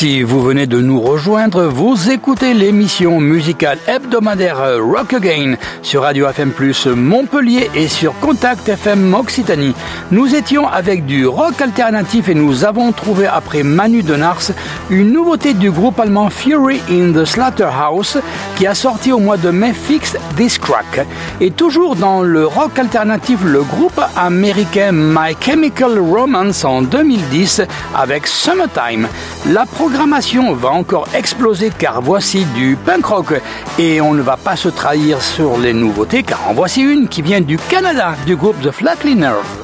Si vous venez de nous rejoindre, vous écoutez l'émission musicale hebdomadaire Rock Again sur Radio FM+, Montpellier et sur Contact FM Occitanie. Nous étions avec du rock alternatif et nous avons trouvé après Manu de Nars une nouveauté du groupe allemand Fury in the Slaughterhouse qui a sorti au mois de mai Fix This Crack. Et toujours dans le rock alternatif, le groupe américain My Chemical Romance en 2010 avec Summertime. La programmation va encore exploser car voici du punk rock et on ne va pas se trahir sur les nouveautés car en voici une qui vient du Canada du groupe The Flatliners.